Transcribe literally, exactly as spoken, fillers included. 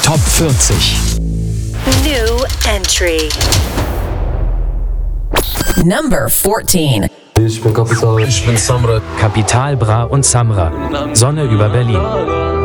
Top vierzig. New entry. Number fourteen. Ich bin Kapital. Ich bin Samra. Kapital, Bra und Samra. Sonne über Berlin.